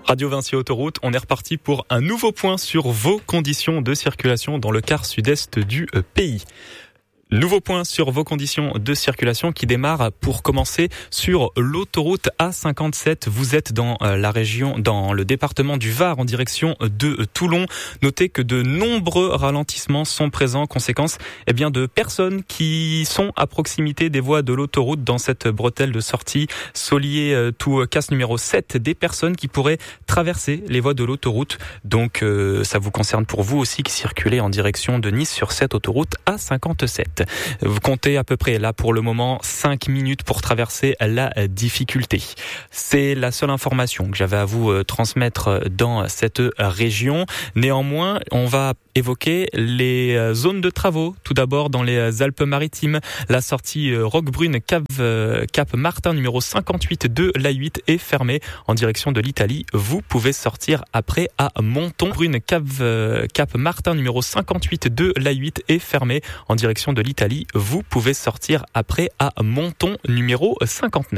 Radio Vinci Autoroute, on est reparti pour un nouveau point sur vos conditions de circulation dans le quart sud-est du pays. Nouveau point sur vos conditions de circulation qui démarre pour commencer sur l'autoroute A57. Vous êtes dans la région, dans le département du Var en direction de Toulon. Notez que de nombreux ralentissements sont présents, conséquence de personnes qui sont à proximité des voies de l'autoroute dans cette bretelle de sortie Solier-Toucasse numéro 7. Des personnes qui pourraient traverser les voies de l'autoroute. Donc ça vous concerne pour vous aussi qui circulez en direction de Nice sur cette autoroute A57. Vous comptez à peu près là pour le moment 5 minutes pour traverser la difficulté. C'est la seule information que j'avais à vous transmettre dans cette région. Néanmoins, on va évoquer les zones de travaux. Tout d'abord dans les Alpes-Maritimes, la sortie Roquebrune Cap Martin numéro 58 de l'A8 est fermée en direction de l'Italie. Vous pouvez sortir après à Monton. Brune Cap Martin numéro 58 de l'A8 est fermée en direction de l'Italie. Vous pouvez sortir après à Monton numéro 59.